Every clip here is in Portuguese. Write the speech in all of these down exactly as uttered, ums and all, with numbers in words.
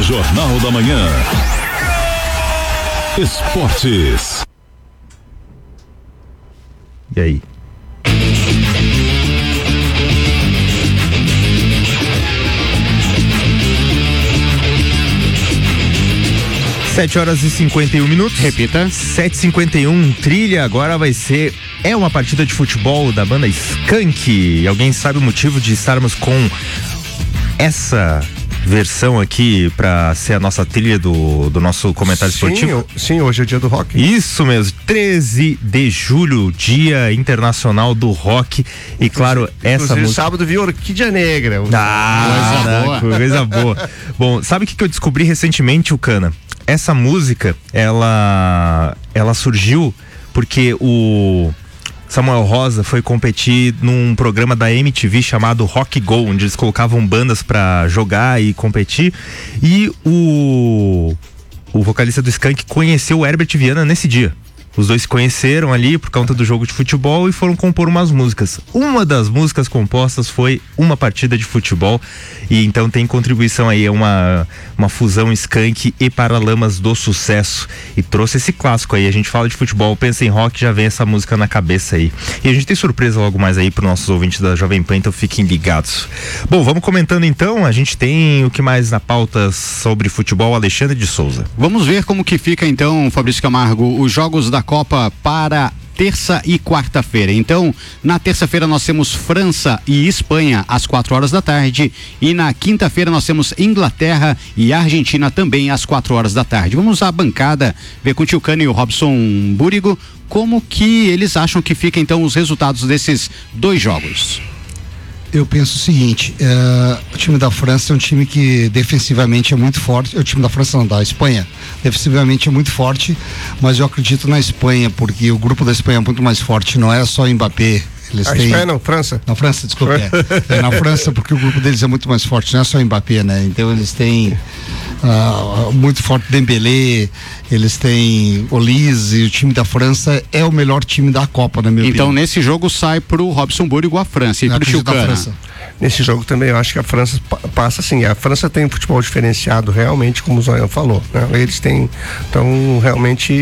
Jornal da Manhã. Esportes. E aí? Sete horas e cinquenta e um minutos. Repita. Sete e cinquenta e um. Trilha agora vai ser. É uma partida de futebol da banda Skank. E alguém sabe o motivo de estarmos com essa versão aqui pra ser a nossa trilha do, do nosso comentário sim, esportivo? Eu, sim, hoje é o dia do rock. Isso mesmo, treze de julho, Dia Internacional do Rock. E claro, essa música. Sábado vi Orquídea Negra. Ah, coisa boa. Coisa boa. Bom, sabe o que, que eu descobri recentemente, o Cana? Essa música, ela, ela surgiu porque o Samuel Rosa foi competir num programa da M T V chamado Rock Go, onde eles colocavam bandas pra jogar e competir, e o o vocalista do Skank conheceu o Herbert Viana nesse dia. Os dois se conheceram ali por conta do jogo de futebol e foram compor umas músicas. Uma das músicas compostas foi Uma Partida de Futebol, e então tem contribuição aí, uma, uma fusão Skank e Paralamas do Sucesso, e trouxe esse clássico aí. A gente fala de futebol, pensa em rock, já vem essa música na cabeça aí. E a gente tem surpresa logo mais aí para os nossos ouvintes da Jovem Pan, então fiquem ligados. Bom, vamos comentando então. A gente tem o que mais na pauta sobre futebol, Alexandre de Souza. Vamos ver como que fica então, Fabrício Camargo, os jogos da Copa para terça e quarta-feira. Então, na terça-feira nós temos França e Espanha às quatro horas da tarde, e na quinta-feira nós temos Inglaterra e Argentina também às quatro horas da tarde. Vamos à bancada ver com o Tio Cano e o Robson Búrigo como que eles acham que fica então os resultados desses dois jogos. Eu penso o seguinte, uh, o time da França é um time que defensivamente é muito forte. O time da França não, da Espanha defensivamente é muito forte, mas eu acredito na Espanha, porque o grupo da Espanha é muito mais forte, não é só Mbappé. Eles a têm... Espanha não, França. Na França, desculpa. É. é na França, porque o grupo deles é muito mais forte, não é só Mbappé, né? Então eles têm uh, muito forte Dembélé, eles têm Olise, e o time da França é o melhor time da Copa, na minha então, opinião. Então nesse jogo sai pro Robson Búrigo a França e eu pro Tio Cana. Nesse jogo também eu acho que a França passa assim, a França tem um futebol diferenciado realmente, como o Zoião falou, né? Eles têm, então realmente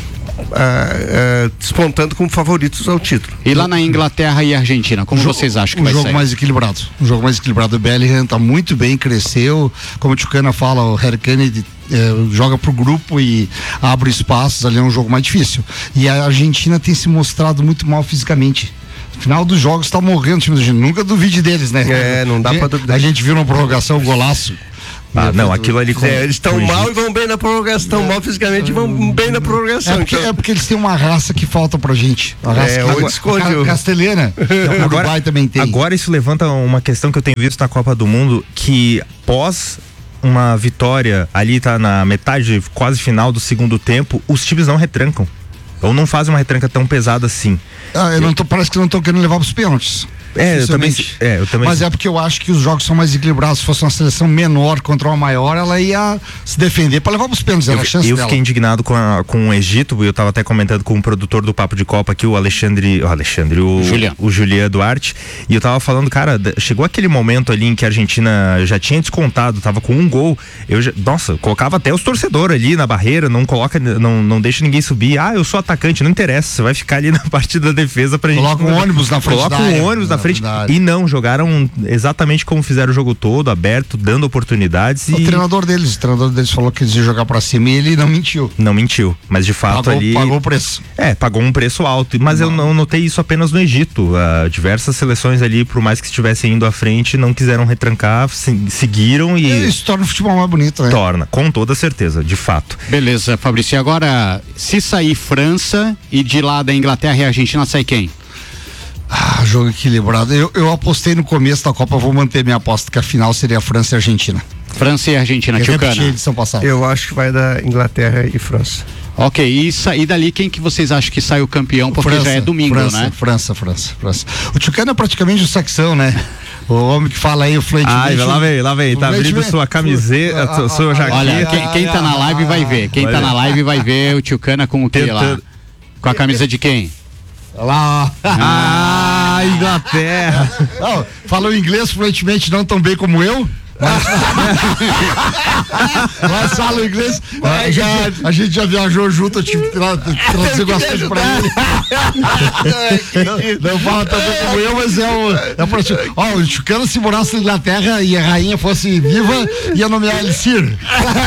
Uh, uh, despontando como favoritos ao título. E lá na Inglaterra e Argentina, como jogo, vocês acham que um vai jogo sair? mais equilibrado, um jogo mais equilibrado. O Bellingham tá muito bem, cresceu, como o Tchucana fala, o Harry Kane eh, joga pro grupo e abre espaços, ali é um jogo mais difícil. E a Argentina tem se mostrado muito mal fisicamente. No final dos jogos tá morrendo o time da Argentina, nunca duvide deles, né? É, não dá a pra duvidar. A gente viu na prorrogação o golaço. Ah, não, aquilo ali com, é, eles estão mal e vão bem na prorrogação, estão mal fisicamente e vão bem na prorrogação. É porque, então. é porque eles têm uma raça que falta pra gente. A raça é, que, o esconde, a, a castelhana. O agora, Uruguai também tem. Agora isso levanta uma questão que eu tenho visto na Copa do Mundo, que pós uma vitória, ali tá na metade, quase final do segundo tempo, os times não retrancam. Ou não fazem uma retranca tão pesada assim. Ah, eu não tô, parece que não estão querendo levar pros pênaltis. É, eu também, é, eu também. Mas é porque eu acho que os jogos são mais equilibrados. Se fosse uma seleção menor contra uma maior, ela ia se defender para levar pros pênaltis. Era eu a chance eu dela. fiquei indignado com, a, com o Egito, e eu tava até comentando com o produtor do Papo de Copa aqui, o Alexandre, o Alexandre, o Julian, o Julian Duarte, e eu tava falando, cara, chegou aquele momento ali em que a Argentina já tinha descontado, tava com um gol, eu já, nossa, colocava até os torcedores ali na barreira, não coloca, não, não deixa ninguém subir. Ah, eu sou atacante, não interessa, você vai ficar ali na parte da defesa pra coloca gente. Coloca um ônibus na frente. Coloca um ônibus na frente. E não, jogaram exatamente como fizeram o jogo todo, aberto, dando oportunidades. O e... treinador deles, o treinador deles falou que eles iam jogar pra cima e ele não mentiu. Não mentiu, mas de fato pagou, ali... Pagou o preço. É, pagou um preço alto, mas não. eu não notei isso apenas no Egito. Uh, diversas seleções ali, por mais que estivessem indo à frente, não quiseram retrancar, se, seguiram e... Isso torna o futebol mais bonito, né? Torna, com toda certeza, de fato. Beleza, Fabrício, e agora, se sair França e de lá da Inglaterra e Argentina, sai quem? Ah, jogo equilibrado. Eu, eu apostei no começo da Copa, vou manter minha aposta que a final seria França e Argentina. França e Argentina, Tio Cana. Eu acho que vai dar Inglaterra e França. Ok, e, e dali quem que vocês acham que sai o campeão? Porque França, já é domingo, França, né? França, França, França. O Tio Cana é praticamente o saxão, né? O homem que fala aí, o Flint. Ah, lá vem, lá vem, tá abrindo sua camiseta, sua jaqueta. Olha, quem, quem tá na live vai ver, quem tá na live vai ver o Tio Cana com o que lá? Com a camisa de quem? Lá. Ah, Inglaterra. Não, falou inglês fluentemente, não tão bem como eu. Mas fala o inglês. A gente, a gente já viajou junto, eu tive que tra- traduzir bastante pra ele. não, não fala tanto como eu, mas é o. É pra, ó, o Chucano, se morasse na Inglaterra e a rainha fosse viva, ia nomear ele Sir.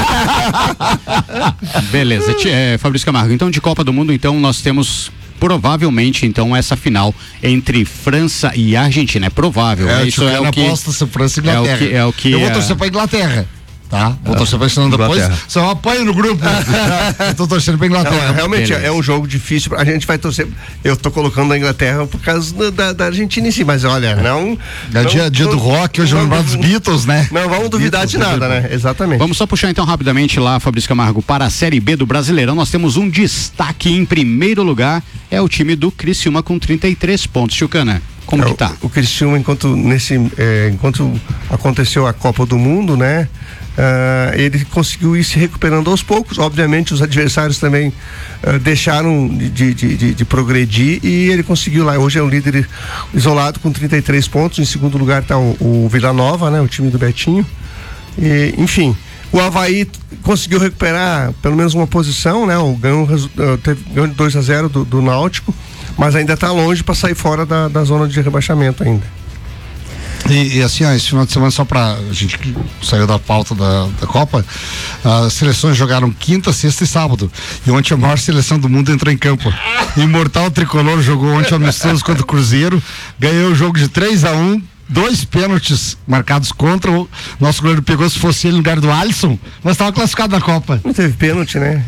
Beleza, é, Fabrício Camargo, então de Copa do Mundo, então nós temos provavelmente então essa final entre França e Argentina, é provável, É, né? o Isso é Chucano o que aposta se França e é o Inglaterra. que, é o que eu vou é- torcer pra Inglaterra. Tá? Vou torcer pra Inglaterra depois. Inglaterra. Só eu apanho no grupo. Eu tô torcendo pra Não, Inglaterra. realmente Beleza. é um jogo difícil. A gente vai torcer. Eu tô colocando a Inglaterra por causa da, da, da Argentina em si, mas olha, não. É não dia, dia não- do rock, hoje é não- lembrado dos Beatles, né? Não vamos duvidar Beatles, de nada, né? Exatamente. Vamos só puxar então rapidamente lá, Fabrício Camargo, para a Série B do Brasileirão. Nós temos um destaque em primeiro lugar, é o time do Criciúma com trinta e três pontos. Chucana, como É, que tá? O, o Criciúma, enquanto, nesse, é, enquanto aconteceu a Copa do Mundo, né? ah, ele conseguiu ir se recuperando aos poucos. Obviamente, os adversários também ah, deixaram de, de, de, de progredir e ele conseguiu lá. Hoje é o líder isolado com trinta e três pontos. Em segundo lugar está o, o Vila Nova, né? O time do Betinho. E, enfim. O Avaí conseguiu recuperar pelo menos uma posição, né? O ganhou, resu- ah, teve, ganhou de dois a zero do, do Náutico, mas ainda está longe para sair fora da, da zona de rebaixamento ainda. E, e assim, ó, esse final de semana, só pra a gente que saiu da pauta da, da Copa, as seleções jogaram quinta, sexta e sábado. E ontem a maior seleção do mundo entrou em campo. O Imortal Tricolor jogou ontem amistoso contra o Cruzeiro, ganhou o jogo de três a um. Dois pênaltis marcados contra o nosso goleiro pegou, se fosse ele no lugar do Alisson, mas estava classificado na Copa. Não teve pênalti, né?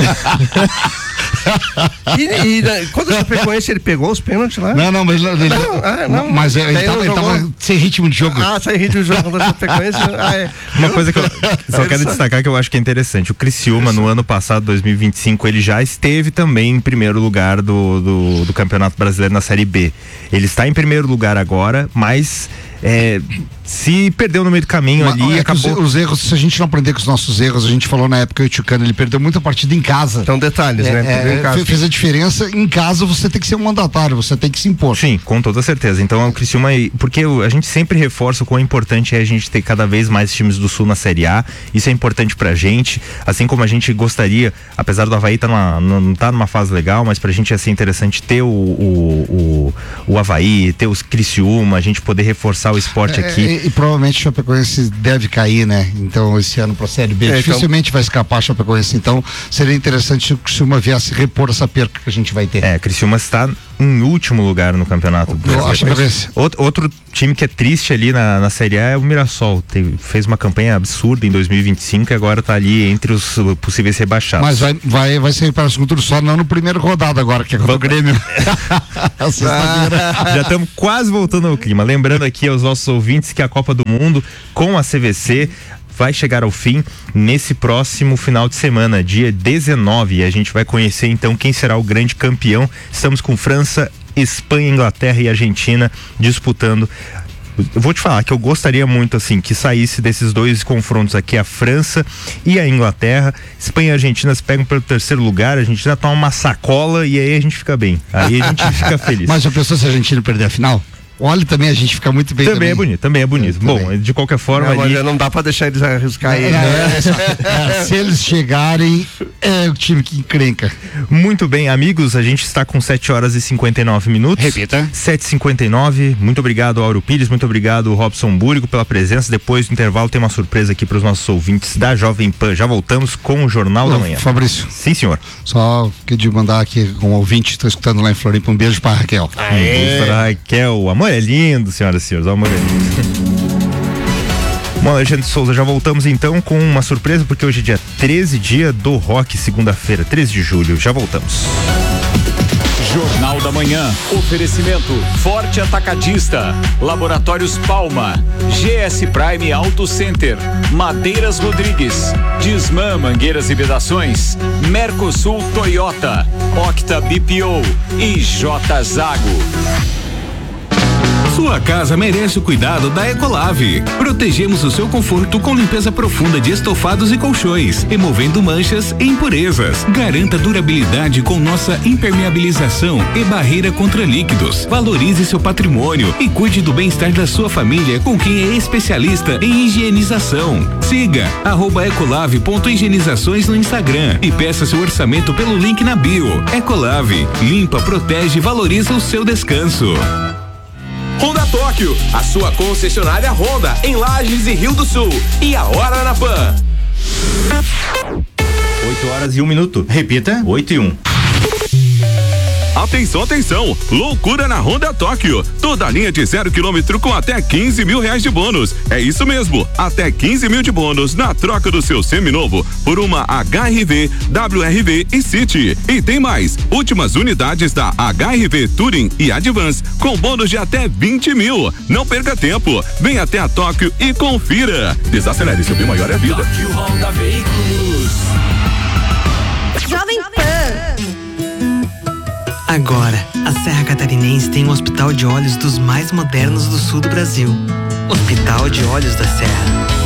e, e na- quando a Chapecoense ele pegou os pênaltis lá? Não, não, mas ele, Não, ah, não. mas ele, Daí tava, não ele jogou. tava sem ritmo de jogo. Ah, sai ritmo do jogo contra a Chapecoense. Ah, é. Uma coisa que eu só quero destacar que eu acho que é interessante. O Criciúma, no ano passado, dois mil e vinte e cinco, ele já esteve também em primeiro lugar do, do, do Campeonato Brasileiro na Série B. Ele está em primeiro lugar agora, mas é, se perdeu no meio do caminho Mas, ali é e que os, acabou. os erros, se a gente não aprender com os nossos erros, a gente falou na época, o Tchucano, ele perdeu muita partida em casa. Então, detalhes, né? É, Perdeu em é, casa. fe- fez a diferença. Em casa você tem que ser um mandatário, você tem que se impor. Sim, com toda certeza. Então o Criciúma, porque o- a gente sempre reforça o quão importante é a gente ter cada vez mais times do Sul na Série A. Isso é importante pra gente, assim como a gente gostaria, apesar do Avaí tá numa, não tá numa fase legal, mas pra gente ia ser interessante ter o, o, o, o Avaí, ter os Criciúma, a gente poder reforçar o esporte É, aqui. E, e provavelmente o Chapecoense deve cair, né? Então, esse ano pra Série B, É, dificilmente vai escapar a Chapecoense. Então, seria interessante se o Criciúma viesse repor essa perca que a gente vai ter. É, Criciúma está em último lugar no campeonato. Eu acho que Outro, outro time que é triste ali na, na Série A é o Mirassol. Teve, fez uma campanha absurda em dois mil e vinte e cinco e agora está ali entre os uh, possíveis rebaixados. Mas vai, vai, vai sair para o segundo turno só, não no primeiro rodado agora, que é contra o Grêmio. Sexta-feira. Já estamos quase voltando ao clima. Lembrando aqui aos nossos ouvintes que a Copa do Mundo com a C V C vai chegar ao fim nesse próximo final de semana, dia dezenove, e a gente vai conhecer então quem será o grande campeão. Estamos com França, Espanha, Inglaterra e Argentina disputando. Eu vou te falar que eu gostaria muito assim que saísse desses dois confrontos aqui a França e a Inglaterra. Espanha e Argentina se pegam pelo terceiro lugar, a Argentina toma uma sacola e aí a gente fica bem, aí a gente fica feliz. Mas já pensou se a Argentina perder a final? Olha, também a gente fica muito bem. Também, Também é bonito, também é bonito. É, Bom, também. de qualquer forma Não, ali. mas não dá pra deixar eles arriscar ele. É, é, é, se eles chegarem, é o time que encrenca. Muito bem, amigos, a gente está com sete horas e cinquenta e nove minutos. Repita. sete e cinquenta e nove. Muito obrigado, Auro Pires, muito obrigado, Robson Búrigo, pela presença. Depois do intervalo tem uma surpresa aqui para os nossos ouvintes da Jovem Pan. Já voltamos com o Jornal da Manhã. Fabrício, Sim, senhor. só queria mandar aqui um ouvinte, estou escutando lá em Floripa, um beijo pra Raquel. Um para Raquel, o amor é lindo, senhoras e senhores, o amor é lindo. Bom, Alexandre Souza, já voltamos então com uma surpresa, porque hoje é dia treze, dia do rock, segunda-feira, treze de julho. Já voltamos. Jornal da Manhã. Oferecimento Forte Atacadista, Laboratórios Palma, G S Prime Auto Center, Madeiras Rodrigues, Disman Mangueiras e Vedações, Mercosul Toyota, Octa B P O e J Zago. Sua casa merece o cuidado da Ecolave. Protegemos o seu conforto com limpeza profunda de estofados e colchões, removendo manchas e impurezas. Garanta durabilidade com nossa impermeabilização e barreira contra líquidos. Valorize seu patrimônio e cuide do bem-estar da sua família com quem é especialista em higienização. Siga arroba ecolave ponto higienizações no Instagram e peça seu orçamento pelo link na bio. Ecolave, limpa, protege e valoriza o seu descanso. Honda Tóquio, a sua concessionária Honda em Lages e Rio do Sul. E a hora na Pan. oito horas e um minuto. Repita. oito e um. Atenção, atenção! Loucura na Honda Tóquio. Toda a linha de zero quilômetro com até quinze mil reais de bônus. É isso mesmo, até quinze mil de bônus na troca do seu seminovo por uma H R V, W R V e City. E tem mais, últimas unidades da H R V Touring e Advance com bônus de até vinte mil. Não perca tempo, vem até a Tóquio e confira. Desacelere, seu bem maior é a vida. Tóquio Honda Veículos. Jovem Pan. Agora, a Serra Catarinense tem um hospital de olhos dos mais modernos do sul do Brasil. Hospital de Olhos da Serra.